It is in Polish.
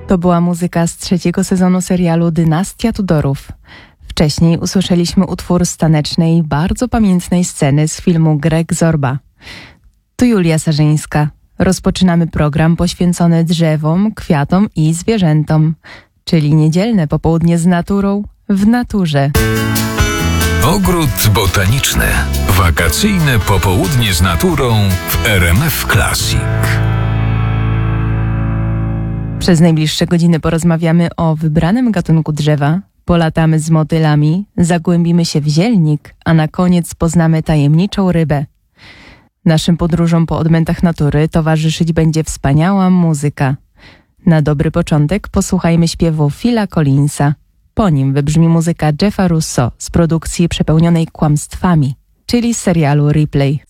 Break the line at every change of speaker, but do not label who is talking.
To była muzyka z 3. sezonu serialu Dynastia Tudorów. Wcześniej usłyszeliśmy utwór z tanecznej, bardzo pamiętnej sceny z filmu Greg Zorba. Tu Julia Sarzyńska. Rozpoczynamy program poświęcony drzewom, kwiatom i zwierzętom, czyli niedzielne popołudnie z naturą w naturze.
Ogród botaniczny. Wakacyjne popołudnie z naturą w RMF Classic.
Przez najbliższe godziny porozmawiamy o wybranym gatunku drzewa, polatamy z motylami, zagłębimy się w zielnik, a na koniec poznamy tajemniczą rybę. Naszym podróżom po odmętach natury towarzyszyć będzie wspaniała muzyka. Na dobry początek posłuchajmy śpiewu Phila Collinsa. Po nim wybrzmi muzyka Jeffa Russo z produkcji przepełnionej kłamstwami, czyli z serialu Replay.